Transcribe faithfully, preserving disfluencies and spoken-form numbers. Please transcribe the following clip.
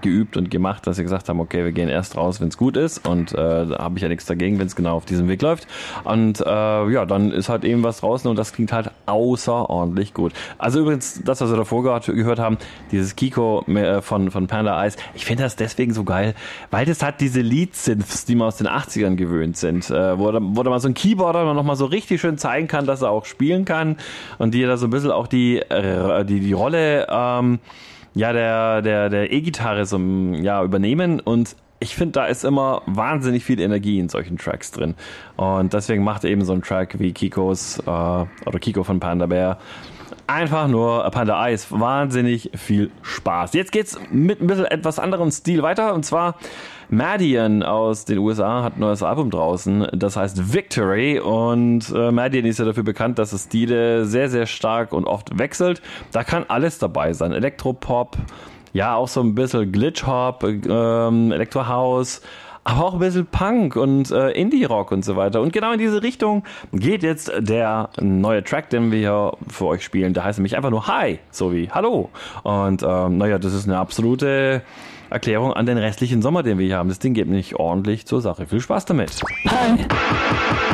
geübt und gemacht, dass sie gesagt haben, okay, wir gehen erst raus, wenn es gut ist und äh, da habe ich ja nichts dagegen, wenn es genau auf diesem Weg läuft. Und äh, ja, dann ist halt eben was draußen und das klingt halt außerordentlich gut. Also übrigens, das, was wir davor gehört, gehört haben, dieses Kiko von, von Panda Eyes, ich finde das deswegen so geil, weil das hat diese Lead-Synths, die man aus den achtzigern gewöhnt sind, äh, wo, wo da mal so ein Keyboarder noch mal so richtig schön zeigen kann, dass er auch spielen kann und die da so ein bisschen auch die, äh, die, die Rolle ähm, ja, der, der, der E-Gitarre so, ja, übernehmen und ich finde, da ist immer wahnsinnig viel Energie in solchen Tracks drin. Und deswegen macht eben so ein Track wie Kikos äh, oder Kiko von Panda Bear einfach nur Panda Eyes wahnsinnig viel Spaß. Jetzt geht's mit ein bisschen etwas anderem Stil weiter und zwar Madeon aus den U S A hat ein neues Album draußen, das heißt Victory und äh, Madeon ist ja dafür bekannt, dass es Stile sehr, sehr stark und oft wechselt. Da kann alles dabei sein. Elektropop, ja auch so ein bisschen Glitch-Hop, ähm, Elektro-House, aber auch ein bisschen Punk und äh, Indie-Rock und so weiter. Und genau in diese Richtung geht jetzt der neue Track, den wir hier für euch spielen. Der heißt nämlich einfach nur Hi, so wie Hallo. Und ähm, naja, das ist eine absolute Erklärung an den restlichen Sommer, den wir hier haben. Das Ding geht nicht ordentlich zur Sache. Viel Spaß damit. Hi.